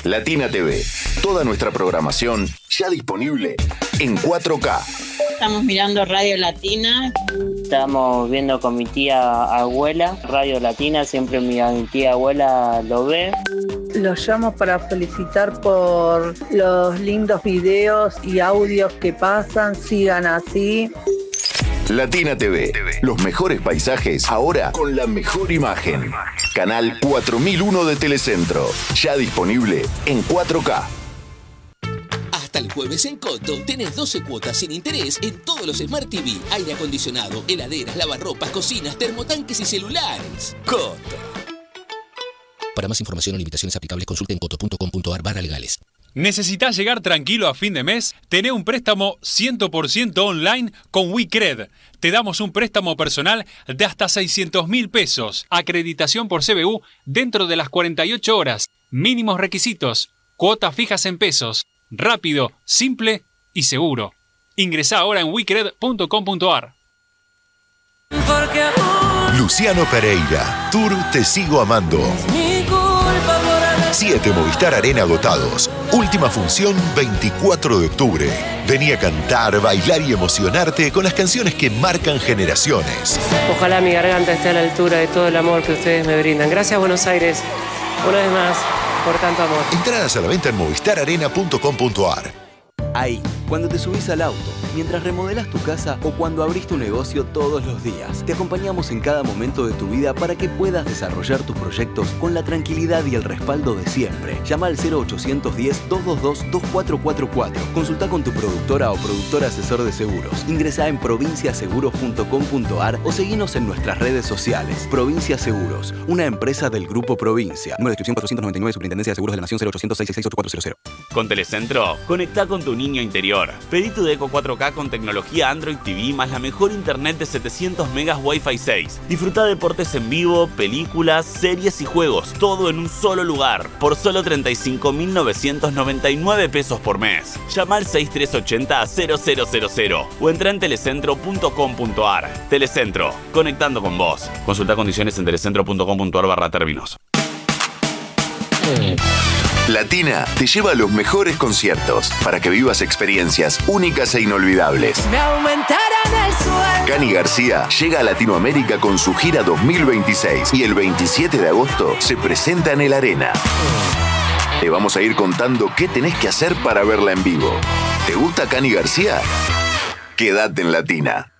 Latina TV. Toda nuestra programación ya disponible en 4K. Estamos mirando Radio Latina. Estamos viendo con mi tía abuela Radio Latina, siempre mi tía abuela lo ve. Los llamo para felicitar por los lindos videos y audios que pasan, sigan así. Latina TV, los mejores paisajes, ahora con la mejor imagen. Canal 4001 de Telecentro, ya disponible en 4K. Hasta el jueves en Coto tenés 12 cuotas sin interés en todos los Smart TV, aire acondicionado, heladeras, lavarropas, cocinas, termotanques y celulares. Coto. Para más información o limitaciones aplicables, consulte en coto.com.ar/legales. ¿Necesitas llegar tranquilo a fin de mes? Tené un préstamo 100% online con WeCred. Te damos un préstamo personal de hasta 600.000 pesos. Acreditación por CBU dentro de las 48 horas. Mínimos requisitos. Cuotas fijas en pesos. Rápido, simple y seguro. Ingresá ahora en wecred.com.ar. Luciano Pereira, Tour Te Sigo Amando. 7 Movistar Arena agotados. Última función 24 de octubre. Vení a cantar, bailar y emocionarte con las canciones que marcan generaciones. Ojalá mi garganta esté a la altura de todo el amor que ustedes me brindan. Gracias, Buenos Aires, una vez más, por tanto amor. Entradas a la venta en movistararena.com.ar. Ahí, cuando te subís al auto, mientras remodelas tu casa o cuando abrís tu negocio todos los días. Te acompañamos en cada momento de tu vida para que puedas desarrollar tus proyectos con la tranquilidad y el respaldo de siempre. Llama al 0810-222-2444. Consulta con tu productora o productor asesor de seguros. Ingresá en provinciaseguros.com.ar o seguinos en nuestras redes sociales. Provincia Seguros, una empresa del Grupo Provincia. Número de inscripción 499, Superintendencia de Seguros de la Nación, 0800-666-8400. Con Telecentro, conectá con tu niño interior. Pedí tu Deco 4K con tecnología Android TV más la mejor internet de 700 megas Wi-Fi 6. Disfruta deportes en vivo, películas, series y juegos, todo en un solo lugar, por solo 35.999 pesos por mes. Llama al 6380-0000 o entra en telecentro.com.ar. Telecentro, conectando con vos. Consulta condiciones en telecentro.com.ar/términos. Latina te lleva a los mejores conciertos para que vivas experiencias únicas e inolvidables. Me aumentarán el sueldo. Cani García llega a Latinoamérica con su gira 2026 y el 27 de agosto se presenta en el Arena. Te vamos a ir contando qué tenés que hacer para verla en vivo. ¿Te gusta Cani García? Quédate en Latina.